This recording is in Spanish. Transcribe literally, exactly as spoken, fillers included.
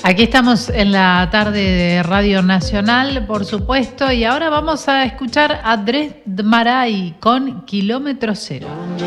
Aquí estamos en la tarde de Radio Nacional, por supuesto, y ahora vamos a escuchar a Dred Maray con Kilómetro Cero.